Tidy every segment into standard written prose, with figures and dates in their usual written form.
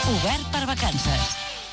Obert per vacances.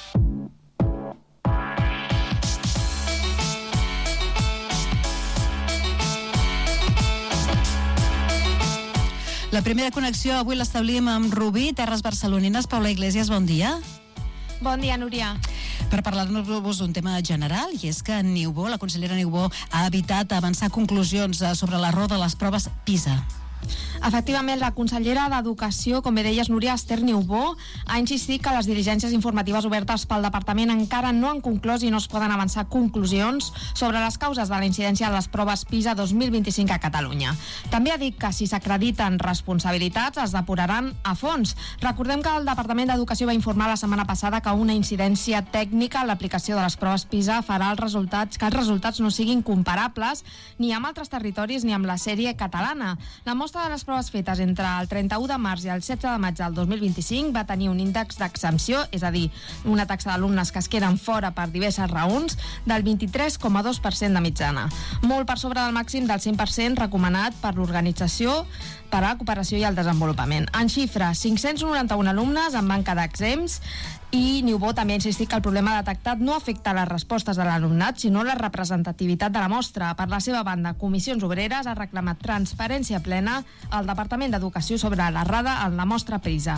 La primera connexió avui l'establim amb Rubí, Terres Barcelonines. Paula Iglesias, bon dia. Bon dia, Núria. Per parlar-nos d'un tema general, i és que Niubó, la consellera Niubó, ha evitat avançar conclusions sobre l'error de les proves PISA. Efectivament, la consellera d'Educació, com bé deies, Núria, Esther Niubó, ha insistit que les diligències informatives obertes pel departament encara no han conclòs i no es poden avançar conclusions sobre les causes de la incidència de les proves PISA 2025 a Catalunya. També ha dit que si s'acrediten responsabilitats es depuraran a fons. Recordem que el Departament d'Educació va informar la setmana passada que una incidència tècnica en l'aplicació de les proves PISA farà que els resultats no siguin comparables ni amb altres territoris ni amb la sèrie catalana. La mostra de les proves fetes entre el 31 de març i el 16 de maig del 2025 va tenir un índex d'exempció, és a dir, una taxa d'alumnes que es queden fora per diverses raons, del 23,2% de mitjana. Molt per sobre del màxim del 100% recomanat per l'Organització per a la Cooperació i el Desenvolupament. En xifra, 591 alumnes amb manca d'exems, i Niubó també ha insistit que el problema detectat no afecta les respostes de l'alumnat, sinó la representativitat de la mostra. Per la seva banda, Comissions Obreres ha reclamat transparència plena al Departament d'Educació sobre l'errada en la mostra PISA.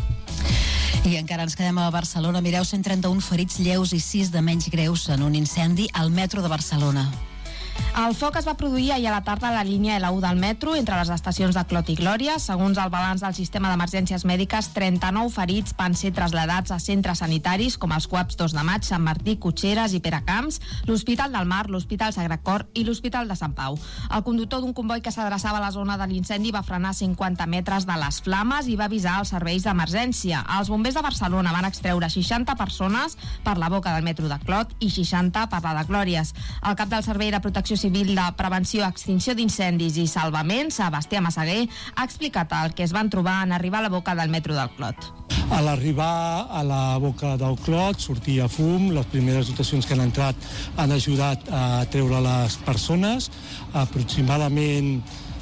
I encara ens quedem a Barcelona. Mireu, 131 ferits lleus i 6 de menys greus en un incendi al metro de Barcelona. El foc es va produir ahir a la tarda a la línia L1 del metro entre les estacions de Clot i Glòria. Segons el balanç del sistema d'emergències mèdiques, 39 ferits van ser traslladats a centres sanitaris com els CUAPs 2 de maig, Sant Martí, Cotxeres i Peracamps, l'Hospital del Mar, l'Hospital Sagrat Cor i l'Hospital de Sant Pau. El conductor d'un comboi que s'adreçava a la zona de l'incendi va frenar a 50 metres de les flames i va avisar els serveis d'emergència. Els bombers de Barcelona van extreure 60 persones per la boca del metro de Clot i 60 per la de Glòries. El cap del Servei de Protecció Civil de Prevenció, Extinció d'Incendis i Salvament, Sebastià Massaguer, ha explicat el que es van trobar en arribar a la boca del metro del Clot. A l'arribar a la boca del Clot sortia fum, les primeres dotacions que han entrat han ajudat a treure les persones, aproximadament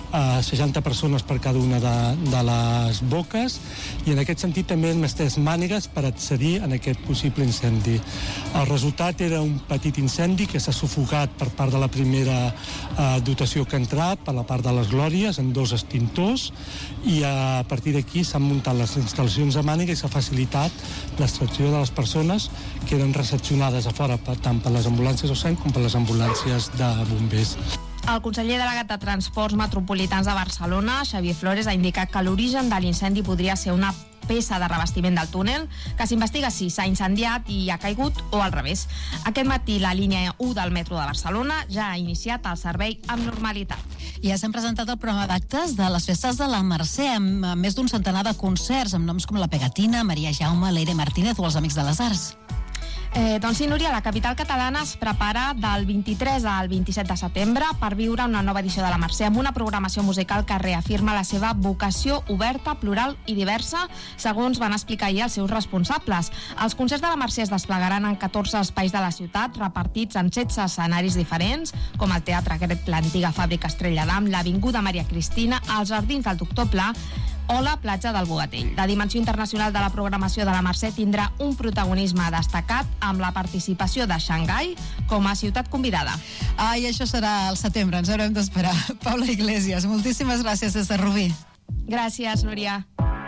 60 persones per cada una de les boques, i en aquest sentit també hem estès mànegues per accedir en aquest possible incendi. El resultat era un petit incendi que s'ha sufocat per part de la primera dotació que ha entrat, per la part de les Glòries, en 2 extintors, i a partir d'aquí s'han muntat les instal·lacions de mànega i s'ha facilitat l'extracció de les persones que eren recepcionades a fora tant per les ambulàncies OSEM com per les ambulàncies de bombers. El conseller delegat de Transports Metropolitans de Barcelona, Xavier Flores, ha indicat que l'origen de l'incendi podria ser una peça de revestiment del túnel, que s'investiga si s'ha incendiat i ha caigut o al revés. Aquest matí la línia 1 del metro de Barcelona ja ha iniciat el servei amb normalitat. Ja s'han presentat el programa d'actes de les festes de la Mercè, amb més d'un centenar de concerts, amb noms com la Pegatina, Maria Jaume, Leire Martínez o els Amics de les Arts. Doncs sí, Núria, la capital catalana es prepara del 23 al 27 de setembre per viure una nova edició de la Mercè amb una programació musical que reafirma la seva vocació oberta, plural i diversa, segons van explicar ahir els seus responsables. Els concerts de la Mercè es desplegaran en 14 espais de la ciutat, repartits en 16 escenaris diferents, com el Teatre Grec, l'antiga fàbrica Estrella d'Am, l'Avinguda Maria Cristina, els Jardins del Doctor Pla o la platja del Bogatell. La dimensió internacional de la programació de la Mercè tindrà un protagonisme destacat amb la participació de Xangai com a ciutat convidada. I això serà al setembre, ens haurem d'esperar. Paula Iglesias, moltíssimes gràcies des de Rubí. Gràcies, Núria.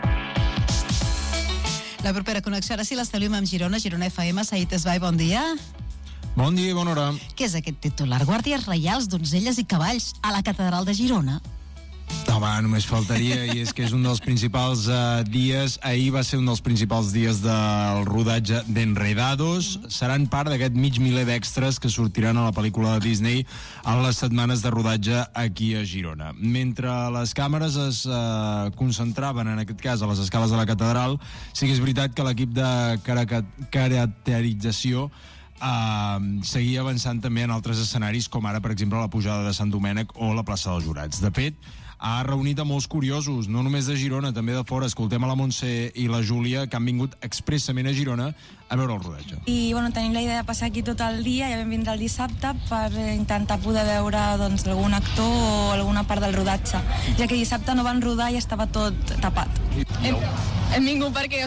La propera connexió ara sí l'establim amb Girona, Girona FM. Saïd Esbai, bon dia. Bon dia i bona hora. Què és aquest titular? Guàrdies reials, donzelles i cavalls a la catedral de Girona. Home, només faltaria, i és que és un dels principals dies, ahir va ser un dels principals dies del rodatge d'Enredados. Seran part d'aquest mig miler d'extras que sortiran a la pel·lícula de Disney en les setmanes de rodatge aquí a Girona. Mentre les càmeres es concentraven, en aquest cas, a les escales de la catedral, sí que és veritat que l'equip de caracterització seguia avançant també en altres escenaris, com ara, per exemple, la pujada de Sant Domènec o la plaça dels Jurats. De fet, ha reunit a molts curiosos, no només de Girona, també de fora. Escoltem a la Montse i la Júlia, que han vingut expressament a Girona a veure el rodatge. I tenim la idea de passar aquí tot el dia, ja vam vindre el dissabte per intentar poder veure algun actor o alguna part del rodatge, ja que dissabte no van rodar i estava tot tapat. Hem vingut perquè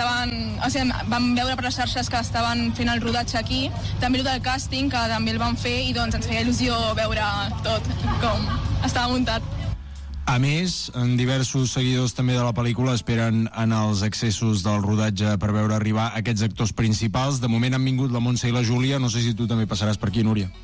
vam veure per les xarxes que estaven fent el rodatge aquí, també el del càsting, que també el van fer, i ens feia il·lusió veure tot com estava muntat. A més, diversos seguidors també de la pel·lícula esperen en els accessos del rodatge per veure arribar aquests actors principals. De moment han vingut la Montse i la Júlia, no sé si tu també passaràs per aquí, Núria.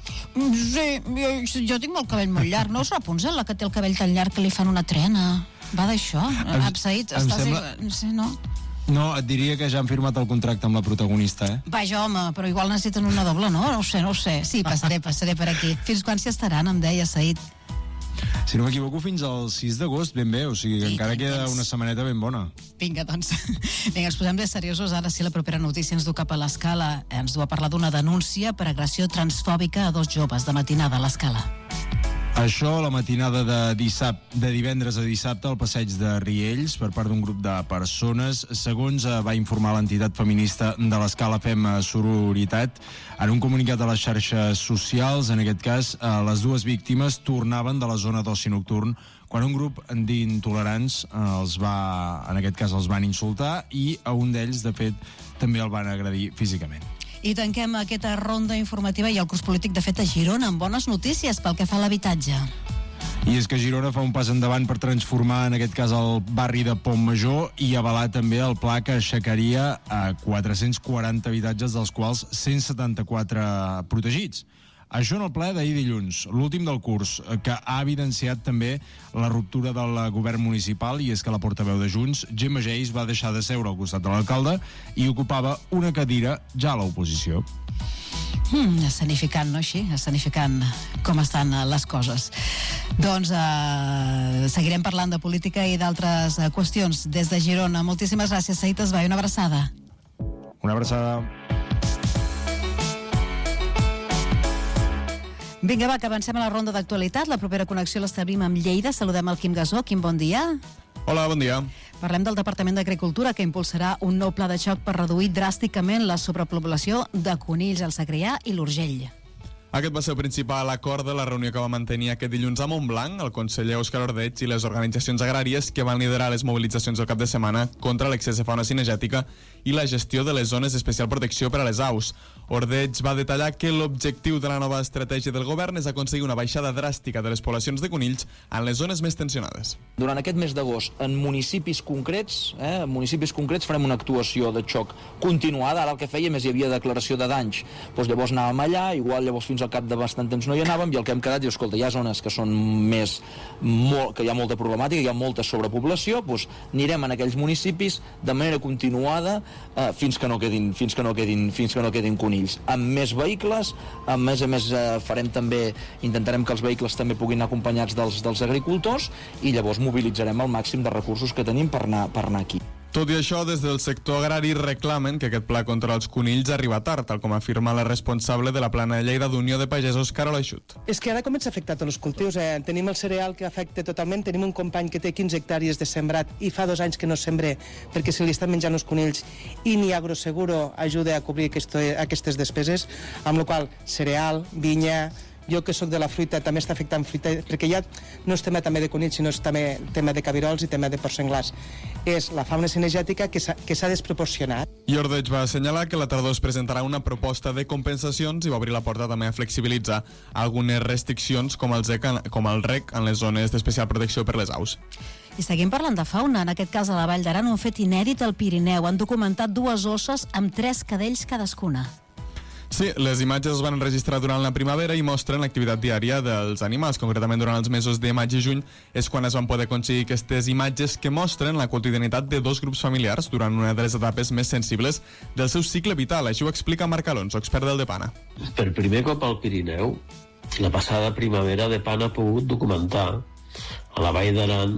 Sí, jo tinc el cabell molt llarg, no? És Rapunzel, la que té el cabell tan llarg que li fan una trena. Va d'això? Absaït, estàs... No sé, no? No, et diria que ja han firmat el contracte amb la protagonista, Vaja, home, però igual necessiten una doble, no? No ho sé. Sí, passaré per aquí. Fins quan s'hi estaran, em deia, Saïd? Si no m'equivoco, fins al 6 d'agost, ben bé, o sigui que encara queda una setmaneta ben bona. Vinga, doncs. Vinga, ens posem bé seriosos. Ara sí, la propera notícia ens du cap a l'Escala. Ens du a parlar d'una denúncia per agressió transfòbica a 2 joves de matinada a l'Escala. Això, la matinada de divendres a dissabte al passeig de Riells per part d'un grup de persones. Segons va informar l'entitat feminista de l'Escala Fem Sororitat, en un comunicat a les xarxes socials, en aquest cas, les 2 víctimes tornaven de la zona d'oci nocturn quan un grup d'intolerants els van insultar i a un d'ells, de fet, també el van agredir físicament. I tanquem aquesta ronda informativa i el curs polític, de fet, a Girona, amb bones notícies pel que fa a l'habitatge. I és que Girona fa un pas endavant per transformar, en aquest cas, el barri de Pont Major i avalar també el pla que aixecaria a 440 habitatges, dels quals 174 protegits. Això en el ple d'ahir dilluns, l'últim del curs, que ha evidenciat també la ruptura del govern municipal, i és que la portaveu de Junts, Gemma Geis, va deixar de seure al costat de l'alcalde i ocupava una cadira ja a l'oposició. Escenificant, no així? Escenificant com estan les coses. Doncs seguirem parlant de política i d'altres qüestions des de Girona. Moltíssimes gràcies, Saïd Esbai, una abraçada. Una abraçada. Vinga, va, que avancem a la ronda d'actualitat. La propera connexió l'establim amb Lleida. Saludem el Quim Gasó. Quim, bon dia. Hola, bon dia. Parlem del Departament d'Agricultura, que impulsarà un nou pla de xoc per reduir dràsticament la sobrepoblació de conills al Segrià i l'Urgell. Aquest va ser el principal acord de la reunió que va mantenir aquest dilluns a Montblanc el conseller Òscar Ordeig i les organitzacions agràries que van liderar les mobilitzacions del cap de setmana contra l'excés de fauna cinegètica i la gestió de les zones d'especial protecció per a les aus. Ordeig va detallar que l'objectiu de la nova estratègia del govern és aconseguir una baixada dràstica de les poblacions de conills en les zones més tensionades. Durant aquest mes d'agost, en municipis concrets farem una actuació de xoc continuada. Ara el que fèiem és hi havia declaració de danys. Llavors anàvem allà, llavors fins al cap de bastant temps no hi anàvem, i el que hem quedat, escolta, hi ha zones que són que hi ha molta problemàtica, hi ha molta sobrepoblació, anirem en aquells municipis de manera continuada fins que no quedin conills. Amb més vehicles, a més intentarem que els vehicles també puguin anar acompanyats dels agricultors, i llavors mobilitzarem el màxim de recursos que tenim per anar aquí. Tot i això, des del sector agrari reclamen que aquest pla contra els conills arriba tard, tal com afirma la responsable de la plana de Lleida d'Unió de Pagesos, Carola Eixut. És que ara comença a afectar tots els cultius. Tenim el cereal que afecta totalment, tenim un company que té 15 hectàrees de sembrat i fa 2 anys que no sembré perquè se li estan menjant els conills, i ni Agroseguro ajuda a cobrir aquestes despeses, amb la qual cereal, vinya... Jo, que sóc de la fruita, també està afectant fruita, perquè ja no és tema també de conills, sinó és també tema de cabirols i tema de porc senglars. És la fauna cinegètica que s'ha desproporcionat. I Ordeig va assenyalar que la tardor es presentarà una proposta de compensacions i va obrir la porta també a flexibilitzar algunes restriccions com el rec en les zones d'especial protecció per les aus. I seguim parlant de fauna, en aquest cas a la Vall d'Aran, un fet inèdit al Pirineu. Han documentat 2 osses amb 3 cadells cadascuna. Sí, les imatges es van enregistrar durant la primavera i mostren l'activitat diària dels animals. Concretament, durant els mesos de maig i juny és quan es van poder aconseguir aquestes imatges que mostren la quotidianitat de 2 grups familiars durant una de les etapes més sensibles del seu cicle vital. Així ho explica Marc Alonso, expert del Depana. Per primer cop al Pirineu, la passada primavera Depana ha pogut documentar a la Vall d'Aran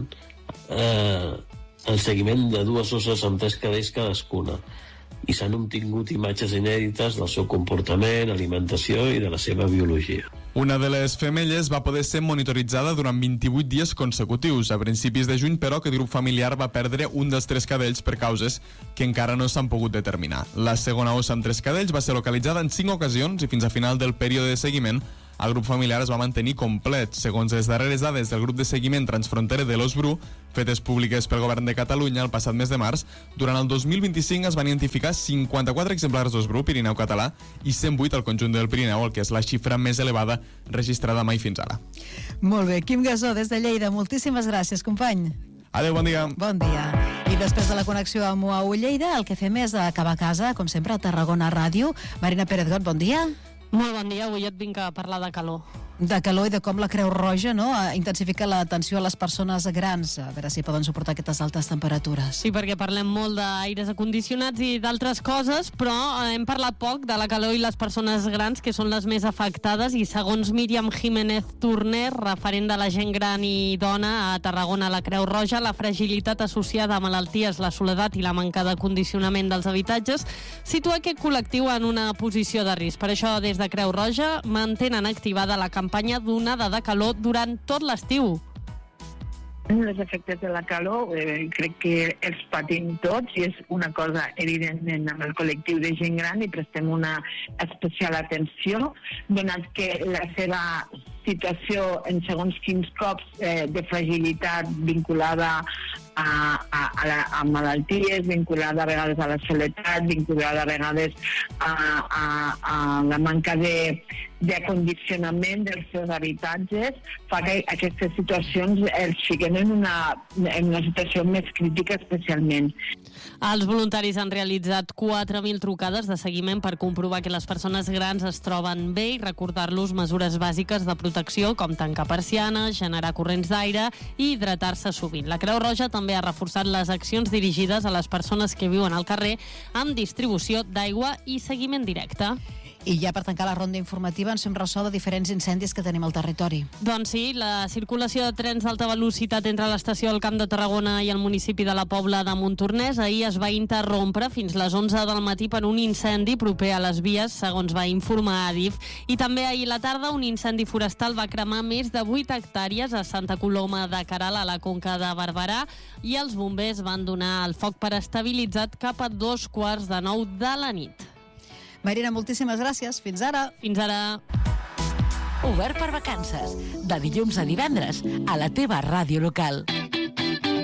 el seguiment de 2 osses amb 3 cadells cadascuna, i s'han obtingut imatges inèdites del seu comportament, alimentació i de la seva biologia. Una de les femelles va poder ser monitoritzada durant 28 dies consecutius. A principis de juny, però, aquest grup familiar va perdre un dels 3 cadells per causes que encara no s'han pogut determinar. La segona ossa amb 3 cadells va ser localitzada en 5 ocasions i fins a final del període de seguiment el grup familiar es va mantenir complet. Segons les darreres dades del grup de seguiment transfronterer de l'Ós Bru, fetes públiques pel govern de Catalunya el passat mes de març, durant el 2025 es van identificar 54 exemplars d'ós bru Pirineu català i 108 al conjunt del Pirineu, el que és la xifra més elevada registrada mai fins ara. Molt bé, Quim Gasó, des de Lleida, moltíssimes gràcies, company. Adéu, bon dia. Bon dia. I després de la connexió amb UAU Lleida, el que fem és acabar a casa, com sempre, a Tarragona Ràdio. Marina Pérez-Got, bon dia. Molt bon dia, avui et vinc a parlar de calor. De calor i de com la Creu Roja intensifica l'atenció a les persones grans, a veure si poden suportar aquestes altes temperatures. Sí, perquè parlem molt d'aires acondicionats i d'altres coses, però hem parlat poc de la calor i les persones grans, que són les més afectades, i segons Míriam Jiménez Turner, referent de la gent gran i dona a Tarragona a la Creu Roja, la fragilitat associada a malalties, la soledat i la manca de condicionament dels habitatges situa aquest col·lectiu en una posició de risc. Per això, des de Creu Roja, mantenen activada la campanya d'onada de calor durant tot l'estiu. Els efectes de la calor crec que els patim tots i és una cosa evidentment amb el col·lectiu de gent gran i prestem una especial atenció, donat que la seva situació en segons quins cops de fragilitat vinculada a malalties, vinculada a vegades a la soledat, vinculada a vegades a la manca d'acondicionament dels seus habitatges, fa que aquestes situacions els fiquen en una situació més crítica especialment. Els voluntaris han realitzat 4.000 trucades de seguiment per comprovar que les persones grans es troben bé i recordar-los mesures bàsiques de protecció com tancar persianes, generar corrents d'aire i hidratar-se sovint. La Creu Roja també ha reforçat les accions dirigides a les persones que viuen al carrer amb distribució d'aigua i seguiment directe. I ja per tancar la ronda informativa ens fem ressò de diferents incendis que tenim al territori. Doncs sí, la circulació de trens d'alta velocitat entre l'estació del Camp de Tarragona i el municipi de la Pobla de Montornès ahir es va interrompre fins les 11 del matí per un incendi proper a les vies, segons va informar Adif. I també ahir a la tarda un incendi forestal va cremar més de 8 hectàrees a Santa Coloma de Queralt, a la Conca de Barberà, i els bombers van donar el foc per estabilitzat cap a 8:45 de la nit. Marina, moltíssimes gràcies. Fins ara. Fins ara. Obert per vacances. De dilluns a divendres a la teva ràdio local.